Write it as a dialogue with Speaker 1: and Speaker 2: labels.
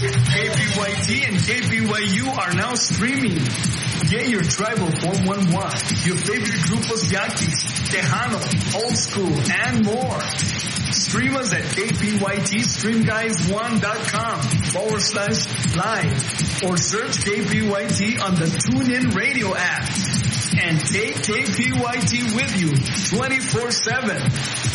Speaker 1: KPYT and KPYU are now streaming. Get your tribal 411, your favorite grupos yaquis, Tejano, Old School, and more. Stream us at kpytstreamguys1.com/live or search KPYT on the TuneIn Radio app. And take KPYT with you 24/7.